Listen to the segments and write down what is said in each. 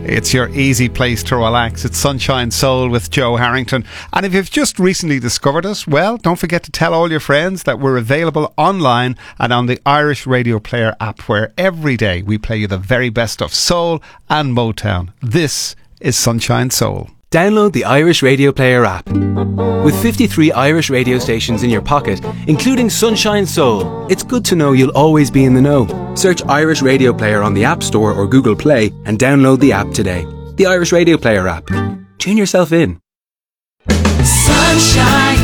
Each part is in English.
It's your easy place to relax. It's Sunshine Soul with Joe Harrington. And if you've just recently discovered us, well, don't forget to tell all your friends that we're available online and on the Irish Radio Player app, where every day we play you the very best of soul and Motown. This is Sunshine Soul. Download the Irish Radio Player app. With 53 Irish radio stations in your pocket, including Sunshine Soul, it's good to know you'll always be in the know. Search Irish Radio Player on the App Store or Google Play and download the app today. The Irish Radio Player app. Tune yourself in. Sunshine.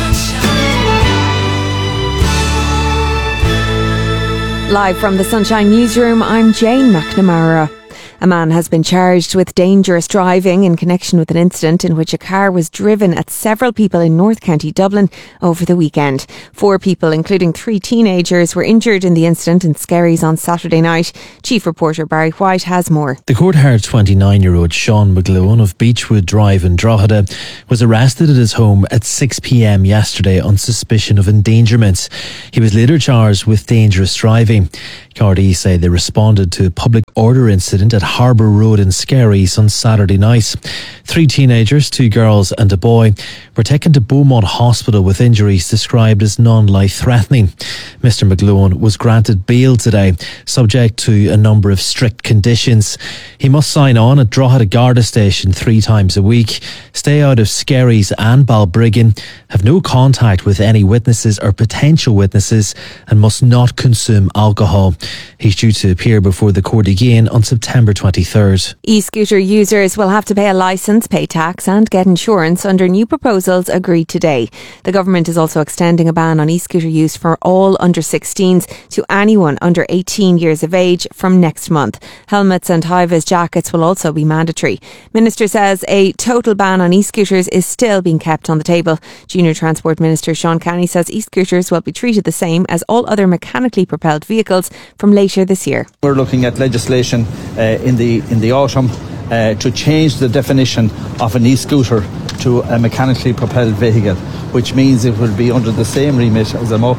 Live from the Sunshine Newsroom, I'm Jane McNamara. A man has been charged with dangerous driving in connection with an incident in which a car was driven at several people in North County Dublin over the weekend. 4 people, including 3 teenagers, were injured in the incident in Skerries on Saturday night. Chief reporter Barry White has more. The court-hired 29-year-old Sean McGlowan of Beechwood Drive in Drogheda was arrested at his home at 6 p.m. yesterday on suspicion of endangerment. He was later charged with dangerous driving. Gardaí say they responded to a public order incident at Harbour Road in Skerries on Saturday night. 3 teenagers, 2 girls and a boy, were taken to Beaumont Hospital with injuries described as non-life-threatening. Mr McGlowan was granted bail today, subject to a number of strict conditions. He must sign on at Drogheda Garda Station 3 times a week, stay out of Skerries and Balbriggan, have no contact with any witnesses or potential witnesses, and must not consume alcohol. He's due to appear before the court again on September 23rd. E-scooter users will have to pay a licence, pay tax and get insurance under new proposals agreed today. The government is also extending a ban on e-scooter use for all under 16s to anyone under 18 years of age from next month. Helmets and high-vis jackets will also be mandatory. Minister says a total ban on e-scooters is still being kept on the table. Junior Transport Minister Sean Canny says e-scooters will be treated the same as all other mechanically propelled vehicles from later this year. We're looking at legislation in the autumn to change the definition of an e-scooter to a mechanically propelled vehicle, which means it will be under the same remit as a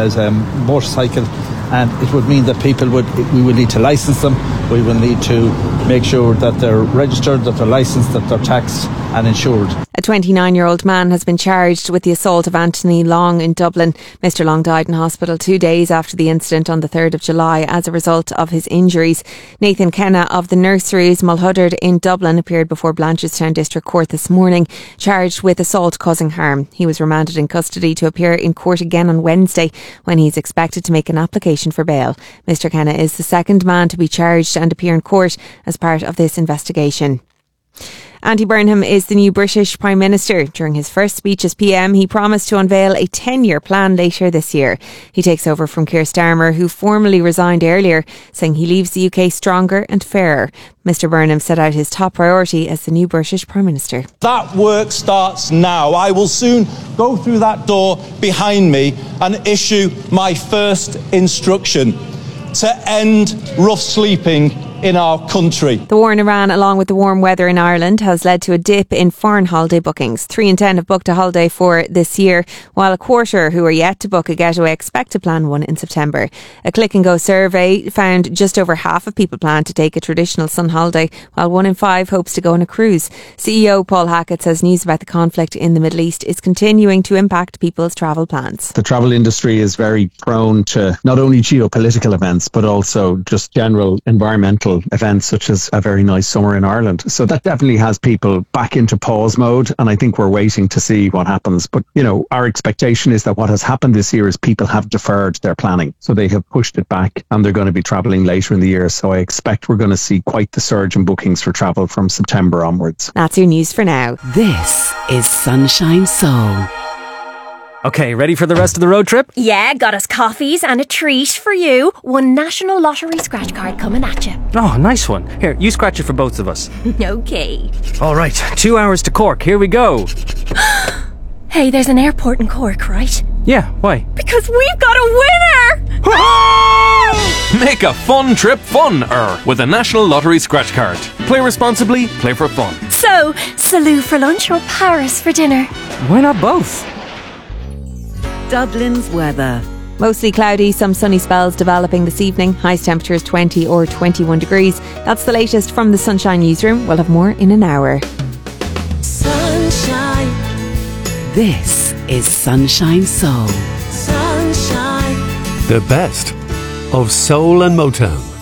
motorcycle, and it would mean that we will need to licence them, we will need to make sure that they're registered, that they're licensed, that they're taxed and insured. A 29-year-old man has been charged with the assault of Anthony Long in Dublin. Mr Long died in hospital 2 days after the incident on the 3rd of July as a result of his injuries. Nathan Kenna of the Nurseries Mulhuddard in Dublin appeared before Blanchardstown District Court this morning, charged with assault causing harm. He was remanded in custody to appear in court again on Wednesday, when he's expected to make an application for bail. Mr Kenna is the second man to be charged and appear in court as part of this investigation. Andy Burnham is the new British Prime Minister. During his first speech as PM, he promised to unveil a 10-year plan later this year. He takes over from Keir Starmer, who formally resigned earlier, saying he leaves the UK stronger and fairer. Mr Burnham set out his top priority as the new British Prime Minister. That work starts now. I will soon go through that door behind me and issue my first instruction to end rough sleeping in our country. The war in Iran, along with the warm weather in Ireland, has led to a dip in foreign holiday bookings. 3 in 10 have booked a holiday for this year, while a quarter who are yet to book a getaway expect to plan one in September. A Click and Go survey found just over half of people plan to take a traditional sun holiday, while 1 in 5 hopes to go on a cruise. CEO Paul Hackett says news about the conflict in the Middle East is continuing to impact people's travel plans. The travel industry is very prone to not only geopolitical events, but also just general environmental events, such as a very nice summer in Ireland. So that definitely has people back into pause mode, and I think we're waiting to see what happens. But, our expectation is that what has happened this year is people have deferred their planning. So they have pushed it back, and they're going to be travelling later in the year. So I expect we're going to see quite the surge in bookings for travel from September onwards. That's your news for now. This is Sunshine Soul. Okay, ready for the rest of the road trip? Yeah, got us coffees and a treat for you. 1 National Lottery scratch card coming at you. Oh, nice one. Here, you scratch it for both of us. Okay. All right, 2 hours to Cork. Here we go. Hey, there's an airport in Cork, right? Yeah, why? Because we've got a winner! Make a fun trip fun-er with a National Lottery scratch card. Play responsibly, play for fun. So, Salou for lunch or Paris for dinner? Why not both? Dublin's weather. Mostly cloudy, some sunny spells developing this evening. Highest temperatures 20 or 21 degrees. That's the latest from the Sunshine Newsroom. We'll have more in an hour. Sunshine. This is Sunshine Soul. The best of soul and Motown.